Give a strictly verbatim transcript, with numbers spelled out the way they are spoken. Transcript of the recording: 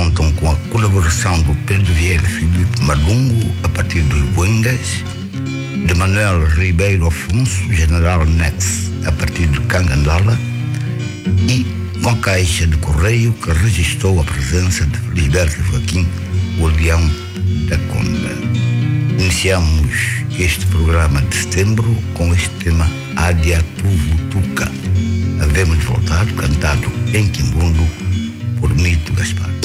contam com a colaboração do Pedro Vieira Filipe Malungo, a partir dos Boingas, de Manuel Ribeiro Afonso, General Nex, a partir de Cangandala, e com a Caixa de Correio, que registrou a presença de Felisberto Joaquim, o Leão da Conda. Iniciamos este programa de setembro com este tema Adia Tuvutuca. Havemos voltado, cantado em Quimbundo por Mito Gaspar.